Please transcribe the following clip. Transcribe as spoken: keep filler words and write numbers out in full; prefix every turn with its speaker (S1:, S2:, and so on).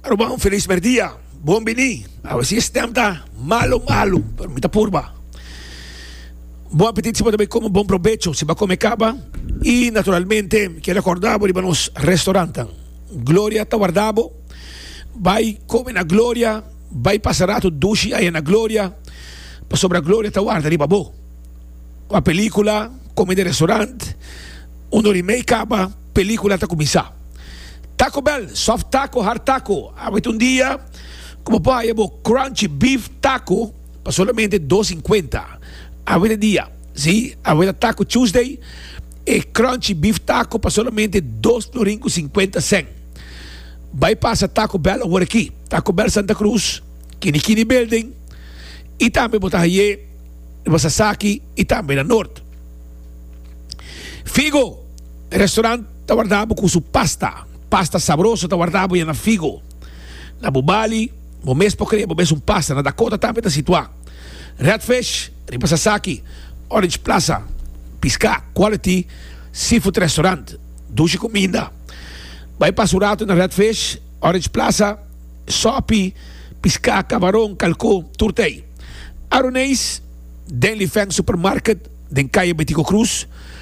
S1: Arubang, feliz merdia. Bom bini. A sistema tá malo, malo. Pero muita purba. Bom apetite se pode comer, bom provecho se vai comer caba. E, naturalmente, quero acordar para nos restaurantes. Glória tá guardado. Vai comer na Glória. Vai passar a tu duche aí na Glória. Para sobre a Glória tá guarda, riba bo. A película, comer de restaurante. Um hora e meia caba, película tá começar. Taco Bell, soft taco, hard taco. Habita um dia, como pode, crunchy beef taco, para solamente dois e cinquenta. Habita dia, sim, habita taco Tuesday, e crunchy beef taco, para solamente dois e cinquenta cent. Vai passar Taco Bell agora aqui, Taco Bell Santa Cruz, Kinikini Building, e também botar aí, Sasaki, e também na Norte. Figo, restaurante, tá guardado com sua pasta. Pasta sabrosa, tá guardado na Figo. Na Bubali, o mês por crer, o mês um pasta. Na Dakota também tá situado. Redfish, Ripa Sasaki, Orange Plaza, Pisca, Quality, Seafood Restaurant, Duche Comida. Vai passar o rato na Redfish, Orange Plaza, Sopi, Pisca, Camarão, Calcô, Turtei. Aronês, Denley Fang Supermarket, Den Caia Betico Cruz,